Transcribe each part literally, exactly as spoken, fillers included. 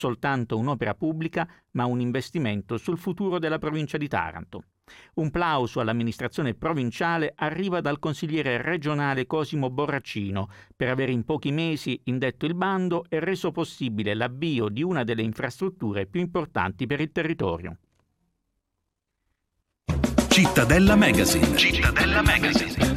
soltanto un'opera pubblica, ma un investimento sul futuro della provincia di Taranto. Un plauso all'amministrazione provinciale arriva dal consigliere regionale Cosimo Borraccino per aver in pochi mesi indetto il bando e reso possibile l'avvio di una delle infrastrutture più importanti per il territorio. Cittadella Magazine. Cittadella Magazine.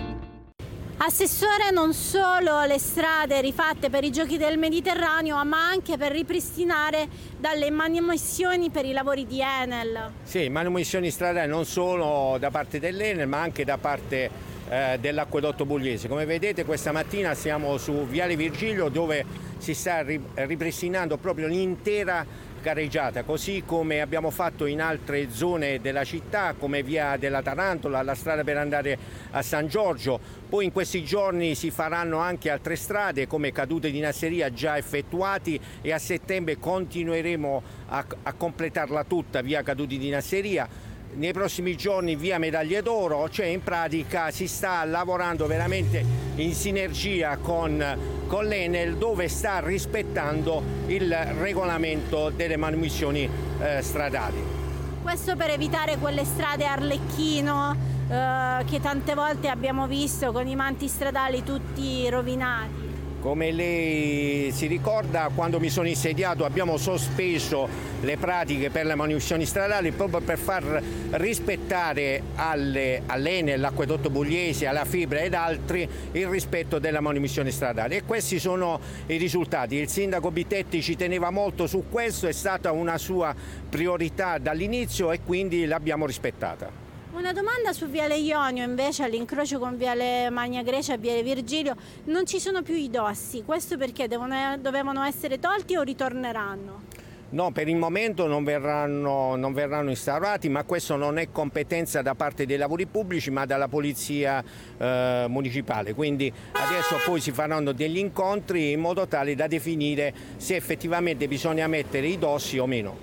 Assessore, non solo le strade rifatte per i Giochi del Mediterraneo, ma anche per ripristinare dalle manomissioni per i lavori di Enel. Sì, manomissioni stradali non solo da parte dell'Enel, ma anche da parte eh, dell'Acquedotto Pugliese. Come vedete, questa mattina siamo su Viale Virgilio, dove si sta ripristinando proprio l'intera carreggiata, così come abbiamo fatto in altre zone della città, come via della Tarantola, la strada per andare a San Giorgio. Poi in questi giorni si faranno anche altre strade come cadute di Nasseria già effettuati, e a settembre continueremo a, a completarla tutta via Caduti di Nasseria. Nei prossimi giorni via Medaglie d'Oro, cioè in pratica si sta lavorando veramente in sinergia con, con l'Enel, dove sta rispettando il regolamento delle manomissioni eh, stradali. Questo per evitare quelle strade Arlecchino eh, che tante volte abbiamo visto con i manti stradali tutti rovinati. Come lei si ricorda, quando mi sono insediato abbiamo sospeso le pratiche per le manomissioni stradali proprio per far rispettare alle, all'Enel, all'Acquedotto Pugliese, alla Fibra ed altri il rispetto della manomissione stradale, e questi sono i risultati. Il sindaco Bitetti ci teneva molto su questo, è stata una sua priorità dall'inizio e quindi l'abbiamo rispettata. Una domanda su Viale Ionio, invece, all'incrocio con Viale Magna Grecia e Viale Virgilio non ci sono più i dossi, questo perché devono, dovevano essere tolti o ritorneranno? No, per il momento non verranno, non verranno instaurati, ma questo non è competenza da parte dei lavori pubblici, ma dalla polizia eh, municipale. Quindi adesso poi si faranno degli incontri in modo tale da definire se effettivamente bisogna mettere i dossi o meno.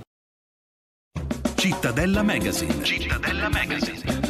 Cittadella Magazine. Cittadella Magazine.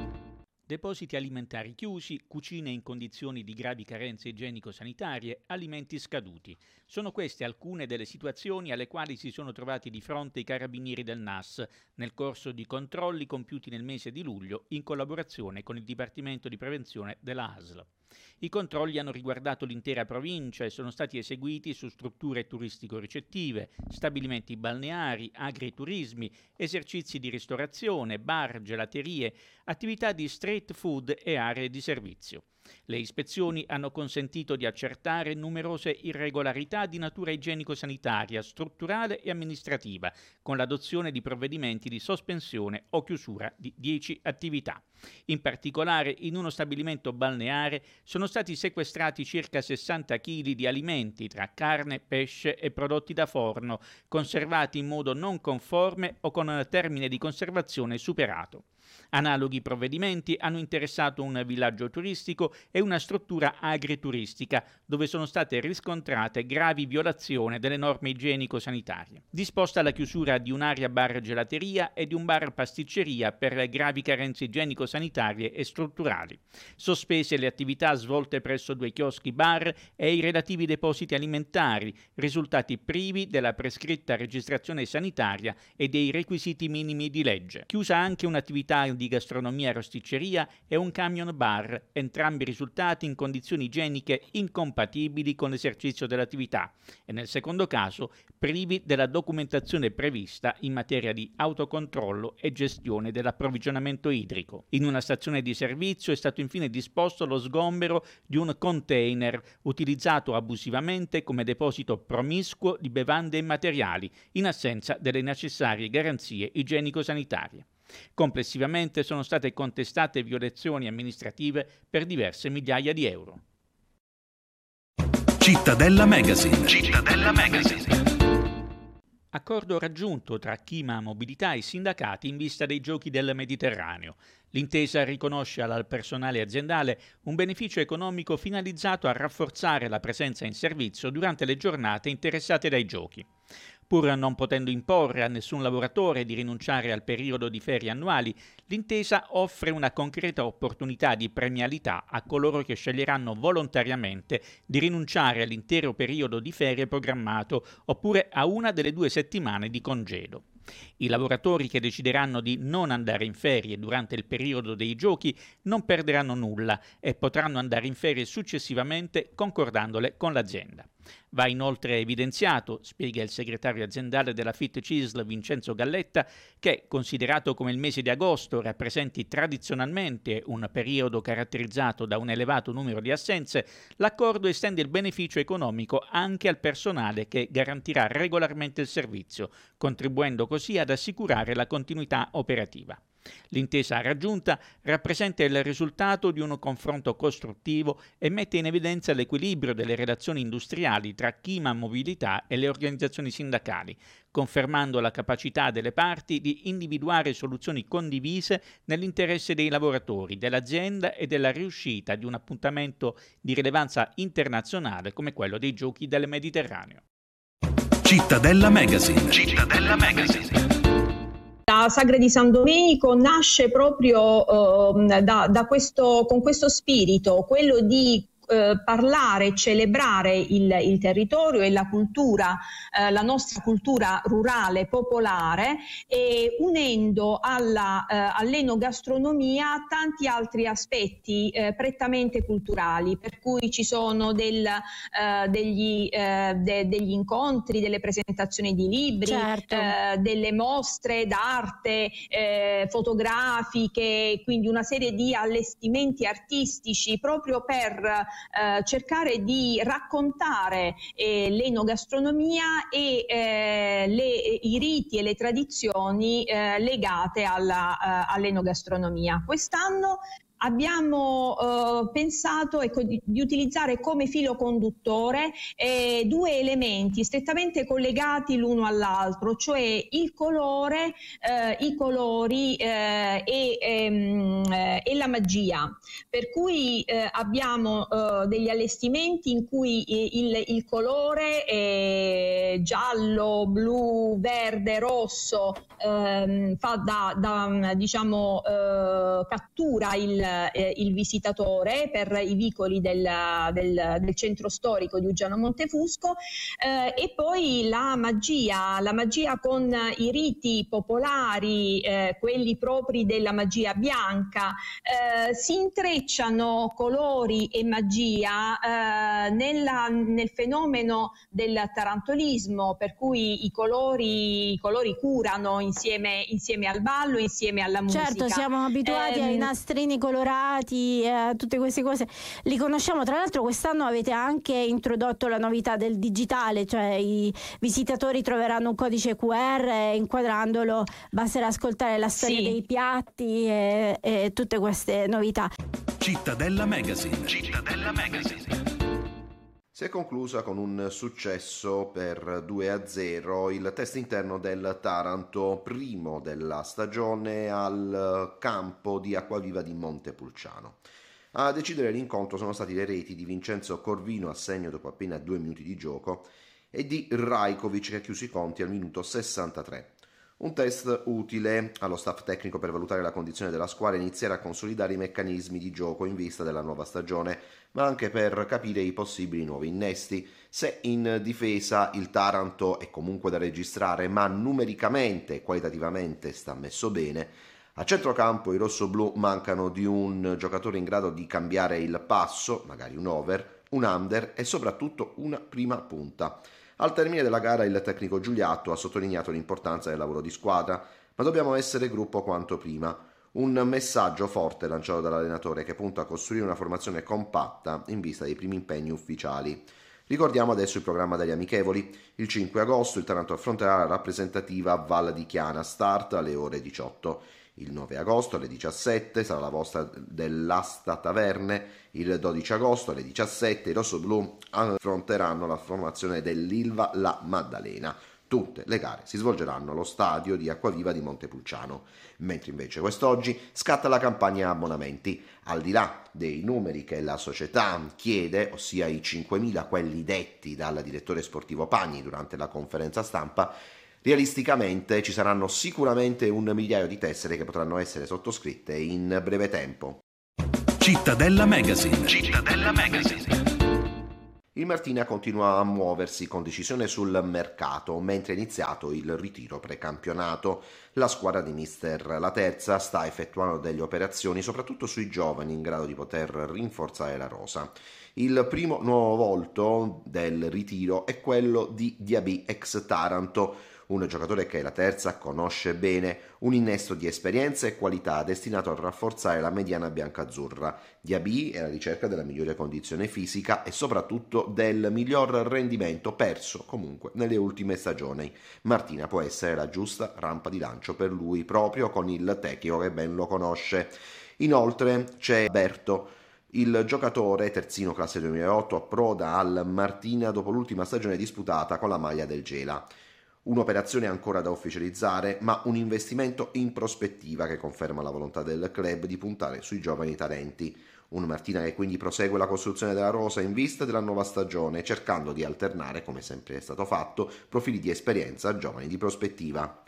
Depositi alimentari chiusi, cucine in condizioni di gravi carenze igienico-sanitarie, alimenti scaduti. Sono queste alcune delle situazioni alle quali si sono trovati di fronte i carabinieri del N A S nel corso di controlli compiuti nel mese di luglio in collaborazione con il Dipartimento di Prevenzione della A S L. I controlli hanno riguardato l'intera provincia e sono stati eseguiti su strutture turistico-ricettive, stabilimenti balneari, agriturismi, esercizi di ristorazione, bar, gelaterie, attività di street food e aree di servizio. Le ispezioni hanno consentito di accertare numerose irregolarità di natura igienico-sanitaria, strutturale e amministrativa, con l'adozione di provvedimenti di sospensione o chiusura di dieci attività. In particolare, in uno stabilimento balneare sono stati sequestrati circa sessanta chili di alimenti tra carne, pesce e prodotti da forno, conservati in modo non conforme o con termine di conservazione superato. Analoghi provvedimenti hanno interessato un villaggio turistico e una struttura agrituristica, dove sono state riscontrate gravi violazioni delle norme igienico-sanitarie. Disposta la chiusura di un'area bar gelateria e di un bar pasticceria per gravi carenze igienico-sanitarie e strutturali. Sospese le attività svolte presso due chioschi bar e i relativi depositi alimentari, risultati privi della prescritta registrazione sanitaria e dei requisiti minimi di legge. Chiusa anche un'attività di gastronomia e rosticceria e un camion bar, entrambi risultati in condizioni igieniche incompatibili con l'esercizio dell'attività e nel secondo caso privi della documentazione prevista in materia di autocontrollo e gestione dell'approvvigionamento idrico. In una stazione di servizio è stato infine disposto lo sgombero di un container utilizzato abusivamente come deposito promiscuo di bevande e materiali in assenza delle necessarie garanzie igienico-sanitarie. Complessivamente sono state contestate violazioni amministrative per diverse migliaia di euro. Cittadella Magazine. Cittadella Magazine. Accordo raggiunto tra Chima Mobilità e sindacati in vista dei Giochi del Mediterraneo. L'intesa riconosce al personale aziendale un beneficio economico finalizzato a rafforzare la presenza in servizio durante le giornate interessate dai Giochi. Pur non potendo imporre a nessun lavoratore di rinunciare al periodo di ferie annuali, l'intesa offre una concreta opportunità di premialità a coloro che sceglieranno volontariamente di rinunciare all'intero periodo di ferie programmato oppure a una delle due settimane di congedo. I lavoratori che decideranno di non andare in ferie durante il periodo dei giochi non perderanno nulla e potranno andare in ferie successivamente concordandole con l'azienda. Va inoltre evidenziato, spiega il segretario aziendale della Fit C I S L Vincenzo Galletta, che, considerato come il mese di agosto rappresenti tradizionalmente un periodo caratterizzato da un elevato numero di assenze, l'accordo estende il beneficio economico anche al personale che garantirà regolarmente il servizio, contribuendo così ad assicurare la continuità operativa. L'intesa raggiunta rappresenta il risultato di un confronto costruttivo e mette in evidenza l'equilibrio delle relazioni industriali tra Chima Mobilità e le organizzazioni sindacali, confermando la capacità delle parti di individuare soluzioni condivise nell'interesse dei lavoratori, dell'azienda e della riuscita di un appuntamento di rilevanza internazionale come quello dei Giochi del Mediterraneo. Cittadella Magazine. Cittadella Magazine. La Sagra di San Domenico nasce proprio eh, da, da questo, con questo spirito, quello di eh, parlare, celebrare il, il territorio e la cultura, eh, la nostra cultura rurale, popolare, e unendo alla, eh, all'enogastronomia tanti altri aspetti eh, prettamente culturali, per cui ci sono del, eh, degli, eh, de, degli incontri, delle presentazioni di libri, certo. eh, delle mostre d'arte eh, fotografiche, quindi una serie di allestimenti artistici proprio per eh, cercare di raccontare eh, l'enogastronomia e eh, le, i riti e le tradizioni eh, legate alla, uh, all'enogastronomia. Quest'anno abbiamo eh, pensato ecco, di, di utilizzare come filo conduttore eh, due elementi strettamente collegati l'uno all'altro, cioè il colore, eh, i colori eh, e, ehm, eh, e la magia. Per cui eh, abbiamo eh, degli allestimenti in cui il, il colore è giallo, blu, verde, rosso, ehm, fa da, da diciamo eh, cattura il Eh, il visitatore per i vicoli del, del, del centro storico di Uggiano Montefusco eh, e poi la magia, la magia con i riti popolari, eh, quelli propri della magia bianca, eh, si intrecciano colori e magia eh, nella, nel fenomeno del tarantolismo, per cui i colori, i colori curano insieme, insieme al ballo, insieme alla musica. Certo, siamo abituati eh, ai nastrini colorati, eh, tutte queste cose li conosciamo. Tra l'altro quest'anno avete anche introdotto la novità del digitale, cioè i visitatori troveranno un codice Q R e inquadrandolo basterà ascoltare la storia sì. dei piatti e, e tutte queste novità. Cittadella Magazine. Cittadella Magazine. Si è conclusa con un successo per due a zero il test interno del Taranto, primo della stagione al campo di Acquaviva di Montepulciano. A decidere l'incontro sono stati le reti di Vincenzo Corvino a segno dopo appena due minuti di gioco e di Rajkovic che ha chiuso i conti al minuto sessantatré. Un test utile allo staff tecnico per valutare la condizione della squadra e iniziare a consolidare i meccanismi di gioco in vista della nuova stagione, ma anche per capire i possibili nuovi innesti. Se in difesa il Taranto è comunque da registrare, ma numericamente e qualitativamente sta messo bene, a centrocampo i rossoblù mancano di un giocatore in grado di cambiare il passo, magari un over, un under e soprattutto una prima punta. Al termine della gara il tecnico Giuliatto ha sottolineato l'importanza del lavoro di squadra, ma dobbiamo essere gruppo quanto prima. Un messaggio forte lanciato dall'allenatore che punta a costruire una formazione compatta in vista dei primi impegni ufficiali. Ricordiamo adesso il programma degli amichevoli. Il cinque agosto il Taranto affronterà la rappresentativa Val di Chiana, start alle ore diciotto. Il nove agosto alle diciassette sarà la vostra dell'Asta Taverne. Il dodici agosto alle diciassette i rossoblù affronteranno la formazione dell'Ilva La Maddalena. Tutte le gare si svolgeranno allo stadio di Acquaviva di Montepulciano, mentre invece quest'oggi scatta la campagna abbonamenti. Al di là dei numeri che la società chiede, ossia i cinquemila quelli detti dal direttore sportivo Pagni durante la conferenza stampa, realisticamente ci saranno sicuramente un migliaio di tessere che potranno essere sottoscritte in breve tempo. Cittadella Magazine. Cittadella Magazine. Il Martina continua a muoversi con decisione sul mercato, mentre è iniziato il ritiro precampionato. La squadra di mister La Terza sta effettuando delle operazioni soprattutto sui giovani in grado di poter rinforzare la rosa. Il primo nuovo volto del ritiro è quello di Diaby ex Taranto, un giocatore che La Terza conosce bene, un innesto di esperienza e qualità destinato a rafforzare la mediana biancazzurra. Diaby è alla ricerca della migliore condizione fisica e soprattutto del miglior rendimento perso comunque nelle ultime stagioni. Martina può essere la giusta rampa di lancio per lui, proprio con il tecnico che ben lo conosce. Inoltre c'è Berto. Il giocatore terzino classe duemilaotto approda al Martina dopo l'ultima stagione disputata con la maglia del Gela. Un'operazione ancora da ufficializzare, ma un investimento in prospettiva che conferma la volontà del club di puntare sui giovani talenti. Un Martina che quindi prosegue la costruzione della rosa in vista della nuova stagione, cercando di alternare, come sempre è stato fatto, profili di esperienza a giovani di prospettiva.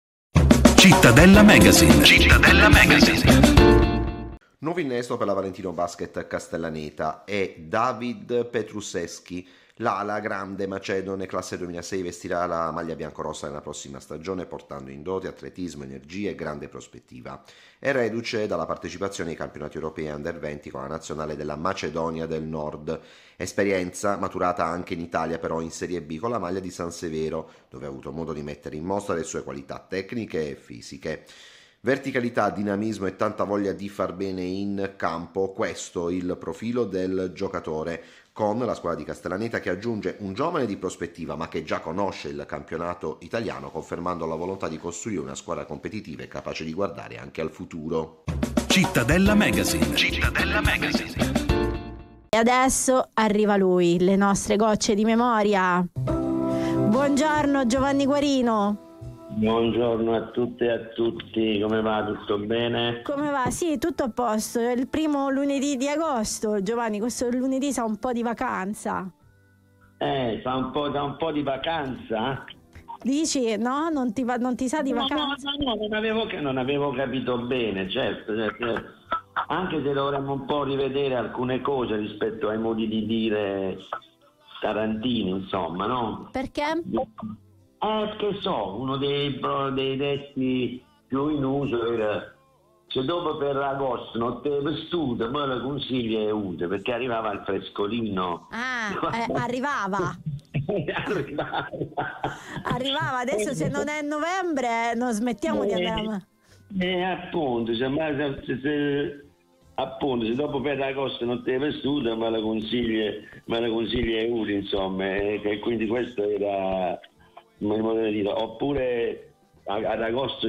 Cittadella Magazine. Cittadella Magazine. Nuovo innesto per la Valentino Basket Castellaneta è David Petruseschi. L'ala grande macedone classe duemilasei vestirà la maglia biancorossa nella prossima stagione, portando in dote atletismo, energia e grande prospettiva. È reduce dalla partecipazione ai campionati europei under venti con la nazionale della Macedonia del Nord. Esperienza maturata anche in Italia, però in Serie B con la maglia di San Severo, dove ha avuto modo di mettere in mostra le sue qualità tecniche e fisiche. Verticalità, dinamismo e tanta voglia di far bene in campo, questo il profilo del giocatore, con la squadra di Castellaneta che aggiunge un giovane di prospettiva ma che già conosce il campionato italiano, confermando la volontà di costruire una squadra competitiva e capace di guardare anche al futuro. Cittadella Magazine. Cittadella Magazine. E adesso arriva lui, le nostre gocce di memoria. Buongiorno Giovanni Guarino. Buongiorno a tutte e a tutti, come va? Tutto bene? Come va? Sì, tutto a posto. È il primo lunedì di agosto, Giovanni, questo lunedì sa un po' di vacanza. Eh, fa un po', da un po' di vacanza? Dici, no? Non ti, va, non ti sa di no, vacanza? No, no, no, non avevo, non avevo capito bene, certo, certo. Anche se dovremmo un po' rivedere alcune cose rispetto ai modi di dire tarantini, insomma, no? Perché? Eh, che so, uno dei, dei detti più in uso era se dopo per agosto non te vestuto, me lo consigli è utile, perché arrivava il frescolino. Ah, eh, arrivava. arrivava. Arrivava, adesso se non è novembre non smettiamo eh, di andare. Eh, appunto, se, se, se, appunto, se dopo per agosto non te vestuto, me lo consigli, me lo consigli è utile, insomma, e eh, quindi questo era... Dire, oppure ad agosto